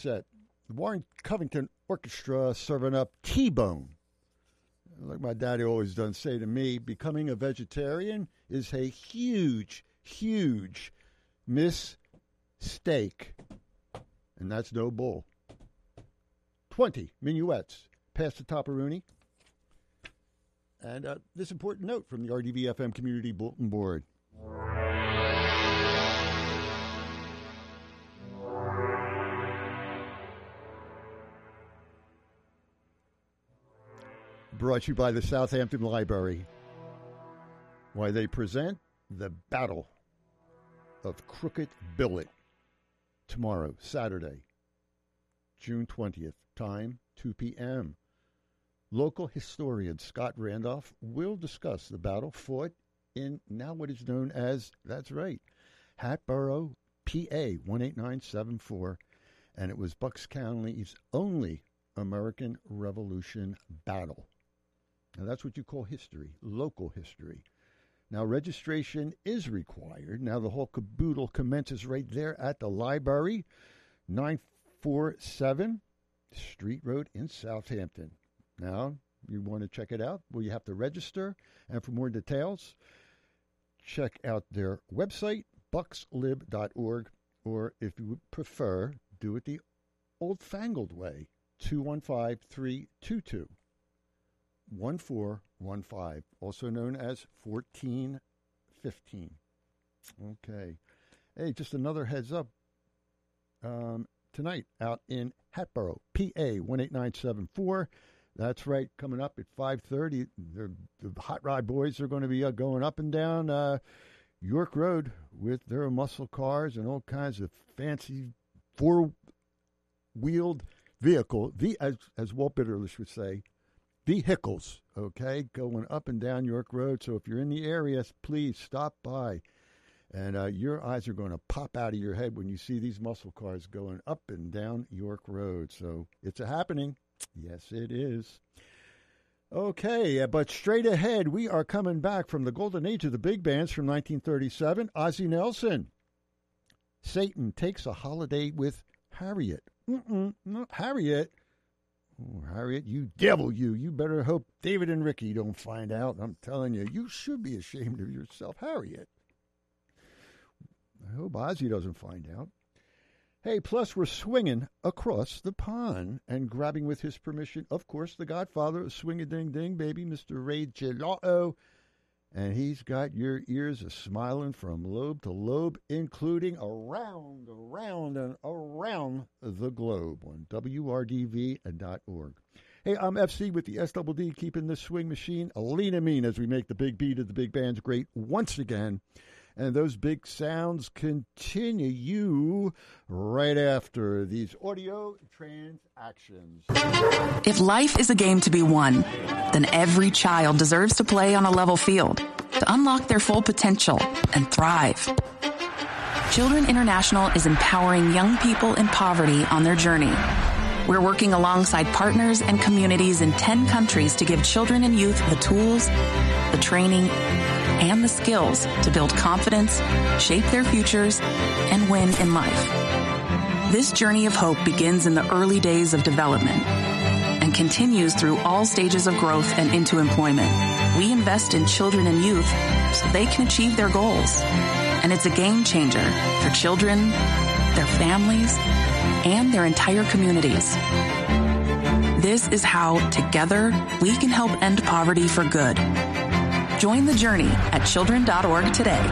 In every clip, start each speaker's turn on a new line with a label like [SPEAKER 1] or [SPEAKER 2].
[SPEAKER 1] Set. The Warren Covington Orchestra serving up T-Bone. Like my daddy always done say to me, becoming a vegetarian is a huge, huge mistake. And that's no bull. 20 minuets past the top of Rooney. And this important note from the RDV-FM Community Bulletin Board. Brought to you by the Southampton Library. Why they present the Battle of Crooked Billet tomorrow, Saturday, June 20th, time 2 p.m. Local historian Scott Randolph will discuss the battle fought in now what is known as, that's right, Hatboro, PA 18974, and it was Bucks County's only American Revolution battle. Now, that's what you call history, local history. Now, registration is required. Now, the whole caboodle commences right there at the library, 947 Street Road in Southampton. Now, you want to check it out? Well, you have to register. And for more details, check out their website, buckslib.org, or if you would prefer, do it the old-fangled way, 215-322. 1415, also known as 1415. Okay. Hey, just another heads up. Tonight, out in Hatboro, PA 18974. That's right, coming up at 5:30. The Hot Rod Boys are going to be going up and down York Road with their muscle cars and all kinds of fancy four-wheeled vehicle, as Walt Bitterlich would say, vehicles, okay, going up and down York Road. So if you're in the area, please stop by. And your eyes are going to pop out of your head when you see these muscle cars going up and down York Road. So it's a happening. Yes, it is. Okay, but straight ahead, we are coming back from the golden age of the big bands from 1937. Ozzie Nelson. Satan takes a holiday with Harriet. Not Harriet. Oh, Harriet, you devil, you. You better hope David and Ricky don't find out. I'm telling you, you should be ashamed of yourself, Harriet. I hope Ozzie doesn't find out. Hey, plus we're swinging across the pond and grabbing with his permission, of course, the godfather of swing-a-ding-ding, baby, Mr. Ray Gelato. And he's got your ears a-smiling from lobe to lobe, including around the globe on WRDV.org. Hey, I'm FC with the SDD, keeping this swing machine lean and mean as we make the big beat of the big bands great once again. And those big sounds continue right after these audio transactions.
[SPEAKER 2] If life is a game to be won, then every child deserves to play on a level field to unlock their full potential and thrive. Children International is empowering young people in poverty on their journey. We're working alongside partners and communities in 10 countries to give children and youth the tools, the training, and the skills to build confidence, shape their futures, and win in life. This journey of hope begins in the early days of development and continues through all stages of growth and into employment. We invest in children and youth so they can achieve their goals. And it's a game changer for children, their families, and their entire communities. This is how, together, we can help end poverty for good. Join the journey at children.org today.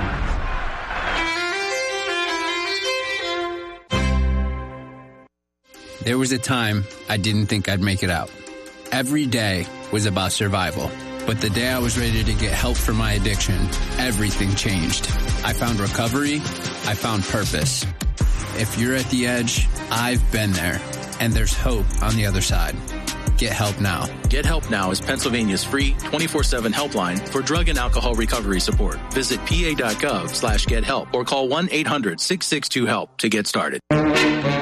[SPEAKER 3] There was a time I didn't think I'd make it out. Every day was about survival. But the day I was ready to get help for my addiction, everything changed. I found recovery. I found purpose. If you're at the edge, I've been there. And there's hope on the other side. Get help now.
[SPEAKER 4] Get Help Now is Pennsylvania's free 24/7 helpline for drug and alcohol recovery support. Visit pa.gov/gethelp or call 1-800-662-HELP to get started.